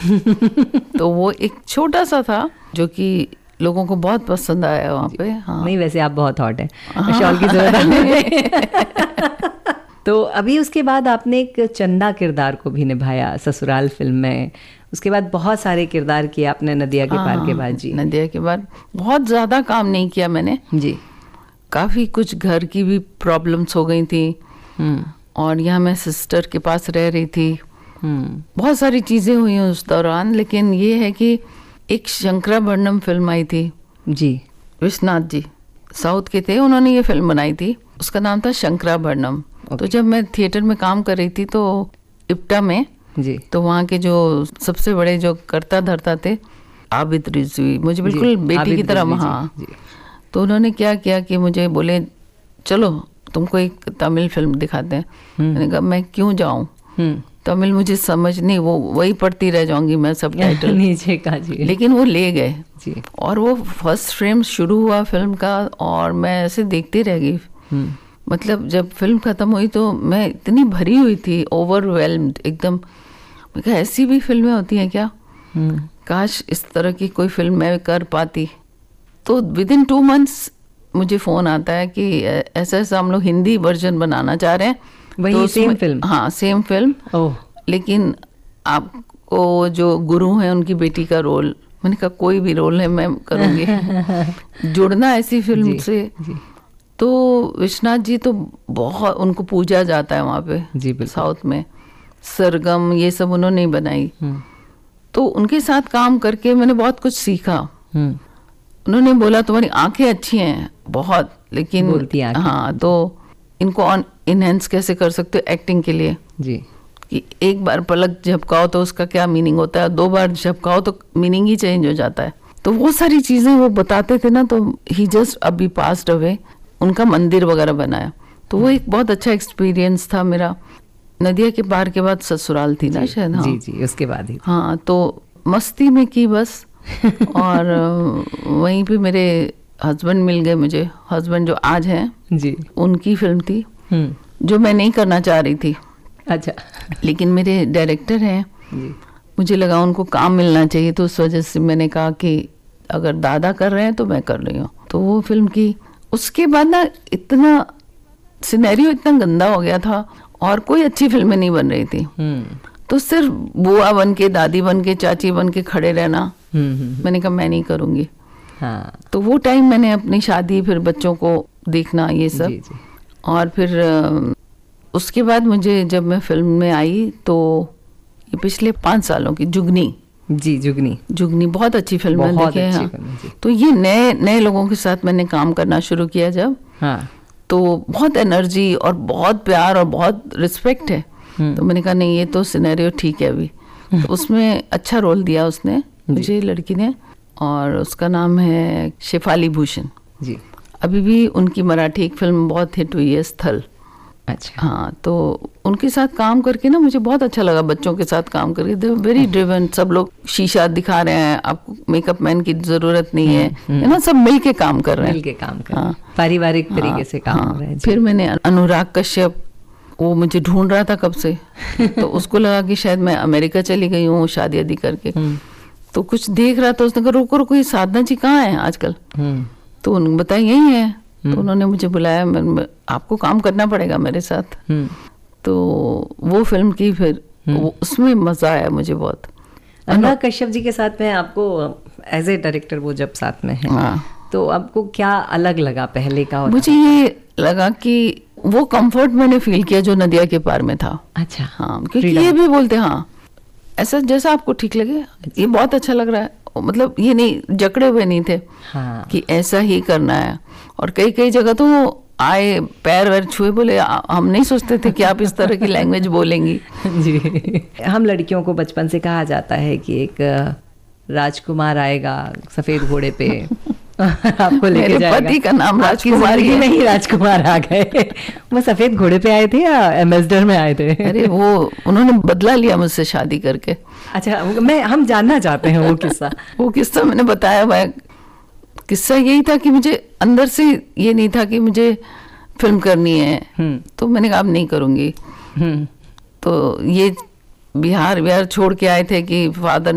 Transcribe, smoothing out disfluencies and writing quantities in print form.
तो वो एक छोटा सा था जो कि लोगों को बहुत पसंद आया वहाँ पे। हाँ नहीं, वैसे आप बहुत हॉट हैं, शॉल की जरूरत नहीं। तो अभी उसके बाद आपने एक चंदा किरदार को भी निभाया ससुराल फिल्म में, उसके बाद बहुत सारे किरदार किए आपने नदिया के पार के बाद। जी, नदिया के बाद बहुत ज़्यादा काम नहीं किया मैंने जी, काफ़ी कुछ घर की भी प्रॉब्लम्स हो गई थी और यहाँ मैं सिस्टर के पास रह रही थी, बहुत सारी चीज़ें हुई उस दौरान। लेकिन ये है कि एक शंकराभरणम फिल्म आई थी जी, विश्वनाथ जी साउथ के थे, उन्होंने ये फिल्म बनाई थी, उसका नाम था शंकराभरणम। तो जब मैं थिएटर में काम कर रही थी तो इप्टा में जी, तो वहाँ के जो सबसे बड़े जो कर्ता धर्ता थे आबिद रिजवी, मुझे बिल्कुल बेटी की तरह, हाँ, तो उन्होंने क्या किया कि मुझे बोले चलो तुमको एक तमिल फिल्म दिखाते हैं। मैंने कहा मैं क्यों जाऊँ, तमिल मुझे समझ नहीं, वो वही पढ़ती रह जाऊंगी मैं सब टाइटल नीचे का जी। लेकिन वो ले गए जी, और वो फर्स्ट फ्रेम शुरू हुआ फिल्म का और मैं ऐसे देखती रह गई। मतलब जब फिल्म खत्म हुई तो मैं इतनी भरी हुई थी, ओवरवेल्म्ड एकदम। मैं कहा ऐसी भी फिल्में होती हैं क्या, काश इस तरह की कोई फिल्म मैं कर पाती। तो विदिन 2 months मुझे फ़ोन आता है कि ऐसा ऐसा हम लोग हिंदी वर्जन बनाना चाह रहे हैं। वही तो सेम फिल्म? हाँ, सेम फिल्म। ओह, लेकिन आपको जो गुरु हैं उनकी बेटी का रोल। मैंने कहा कोई भी रोल है मैं करूँगी। जुड़ना ऐसी फिल्म जी, से जी। तो विश्वनाथ जी तो बहुत उनको पूजा जाता है वहाँ पे जी, बिल्कुल। साउथ में। सरगम ये सब उन्होंने ही बनाई। तो उनके साथ काम करके मैंने बहुत कुछ सीखा। उन्होंने बोला तुम्हारी आंखें अच्छी हैं बहुत, लेकिन बोलती आंखें। हाँ, तो इनको इनहेंस कैसे कर सकते हो एक्टिंग के लिए जी, कि एक बार पलक झपकाओ तो उसका क्या मीनिंग होता है, 2 बार झपकाओ तो मीनिंग ही चेंज हो जाता है। तो वो सारी चीज़ें वो बताते थे ना, तो ही जस्ट अभी पास्ड अवे, उनका मंदिर वगैरह बनाया। तो वो एक बहुत अच्छा एक्सपीरियंस था मेरा। नदिया के पार के बाद ससुराल थी ना शायद। हाँ जी, जी, उसके बाद ही। हाँ, तो मस्ती में की बस। और वहीं पे मेरे हस्बैंड मिल गए मुझे, हस्बैंड जो आज हैं जी, उनकी फिल्म थी जो मैं नहीं करना चाह रही थी। अच्छा, लेकिन मेरे डायरेक्टर हैं, जी, मुझे लगा उनको काम मिलना चाहिए, तो उस वजह से मैंने कहा कि अगर दादा कर रहे हैं तो मैं कर रही हूँ। तो वो फिल्म की। उसके बाद ना इतना सिनेरियो इतना गंदा हो गया था और कोई अच्छी फिल्में नहीं बन रही थी। तो सिर्फ बुआ बन के, दादी बन के, चाची बन के खड़े रहना, मैंने कहा मैं नहीं करूँगी। हाँ, तो वो टाइम मैंने अपनी शादी, फिर बच्चों को देखना, ये सब। जी, जी, और फिर उसके बाद मुझे जब मैं फिल्म में आई तो ये पिछले 5 सालों की जुगनी जी, जुगनी बहुत अच्छी फिल्म है, बहुत देखिए। अच्छी हाँ, फिल्म है, जी। तो ये नए नए लोगों के साथ मैंने काम करना शुरू किया जब, हाँ, तो बहुत एनर्जी और बहुत प्यार और बहुत रिस्पेक्ट है। तो मैंने कहा नहीं, ये तो सिनेरियो ठीक है अभी। तो उसमें अच्छा रोल दिया उसने मुझे, लड़की ने, और उसका नाम है शेफाली भूषण जी, अभी भी उनकी मराठी एक फिल्म बहुत हिट हुई है, स्थल। अच्छा, हाँ, तो उनके साथ काम करके ना मुझे बहुत अच्छा लगा। बच्चों के साथ काम करके, दे वेरी ड्रिवन, सब लोग शीशा दिखा रहे हैं, आपको मेकअप मैन की जरूरत नहीं है ना, सब मिल के काम कर रहे हैं, मिल के काम कर रहे हैं, पारिवारिक तरीके से काम हो रहा है। फिर मैंने अनुराग कश्यप, वो मुझे ढूंढ रहा था कब से, तो उसको लगा कि शायद मैं अमेरिका चली गई हूँ शादी आदि करके, तो कुछ देख रहा था, उसने कहा रुको रुको, ये साधना जी कहाँ है आजकल? तो उन्होंने बताया यही है। तो उन्होंने मुझे बुलाया, आपको काम करना पड़ेगा मेरे साथ। तो वो फिल्म की, फिर उसमें मजा आया मुझे बहुत। अनुराग कश्यप जी के साथ में आपको एज ए डायरेक्टर वो जब साथ में है, हाँ, तो आपको क्या अलग लगा पहले का? और मुझे ये लगा कि वो कंफर्ट मैंने फील किया जो नदिया के पार में था। अच्छा, हाँ, क्योंकि ये भी बोलते हाँ ऐसा जैसा आपको ठीक लगे, ये बहुत अच्छा लग रहा है, मतलब ये नहीं जकड़े हुए नहीं थे। हाँ, कि ऐसा ही करना है। और कई कई जगह तो आए, पैर वैर छुए, बोले हम नहीं सोचते थे कि आप इस तरह की लैंग्वेज बोलेंगी। जी, हम लड़कियों को बचपन से कहा जाता है कि एक राजकुमार आएगा सफेद घोड़े पे आपको लेके मेरे जाएगा। पति का नाम राजकुमार ही नहीं, राजकुमार आ गए। वो सफेद घोड़े पे आए थे या एम्बेसडर में आए थे? अरे वो उन्होंने बदला लिया मुझसे शादी करके। अच्छा, हम जानना चाहते हैं वो किस्सा। वो किस्सा मैंने बताया हुआ है। किस्सा यही था कि मुझे अंदर से ये नहीं था कि मुझे फिल्म करनी है, तो मैंने कहा अब नहीं करूँगी। तो ये बिहार छोड़ के आए थे कि फादर